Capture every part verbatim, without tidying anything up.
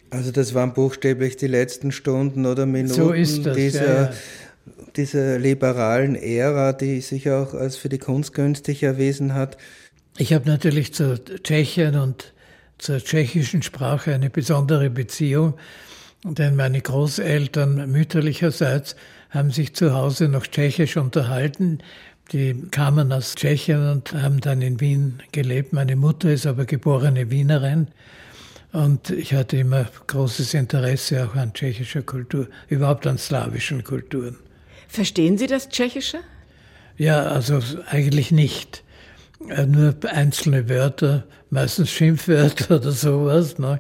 Also das waren buchstäblich die letzten Stunden oder Minuten So ist das, dieser, ja, ja. dieser liberalen Ära, die sich auch als für die Kunst günstig erwiesen hat. Ich habe natürlich zur Tschechien und zur tschechischen Sprache eine besondere Beziehung, denn meine Großeltern mütterlicherseits haben sich zu Hause noch Tschechisch unterhalten. Die kamen aus Tschechien und haben dann in Wien gelebt. Meine Mutter ist aber geborene Wienerin. Und ich hatte immer großes Interesse auch an tschechischer Kultur, überhaupt an slawischen Kulturen. Verstehen Sie das Tschechische? Ja, also eigentlich nicht. Nur einzelne Wörter, meistens Schimpfwörter oder sowas. Ne?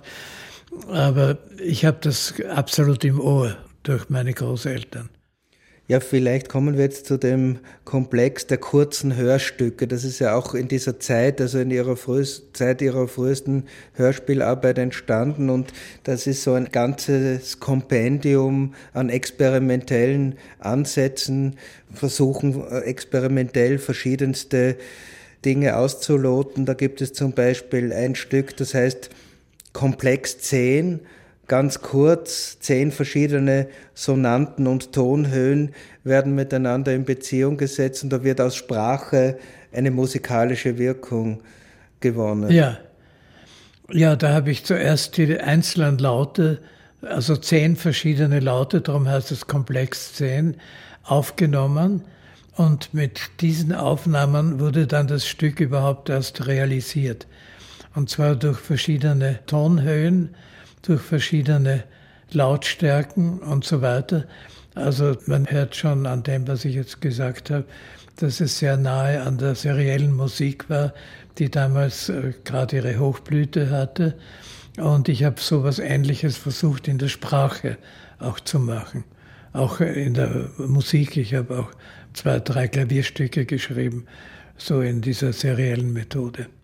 Aber ich habe das absolut im Ohr durch meine Großeltern. Ja, vielleicht kommen wir jetzt zu dem Komplex der kurzen Hörstücke. Das ist ja auch in dieser Zeit, also in ihrer frühesten, Zeit ihrer frühesten Hörspielarbeit entstanden. Und das ist so ein ganzes Kompendium an experimentellen Ansätzen, versuchen experimentell verschiedenste Dinge auszuloten. Da gibt es zum Beispiel ein Stück, das heißt Komplex zehn. Ganz kurz, zehn verschiedene Sonanten und Tonhöhen werden miteinander in Beziehung gesetzt und da wird aus Sprache eine musikalische Wirkung gewonnen. Ja, ja, da habe ich zuerst die einzelnen Laute, also zehn verschiedene Laute, darum heißt es Komplex zehn, aufgenommen. Und mit diesen Aufnahmen wurde dann das Stück überhaupt erst realisiert. Und zwar durch verschiedene Tonhöhen, durch verschiedene Lautstärken und so weiter. Also man hört schon an dem, was ich jetzt gesagt habe, dass es sehr nahe an der seriellen Musik war, die damals äh, gerade ihre Hochblüte hatte. Und ich habe sowas Ähnliches versucht in der Sprache auch zu machen. Auch in der Musik. Ich habe auch zwei, drei Klavierstücke geschrieben, so in dieser seriellen Methode.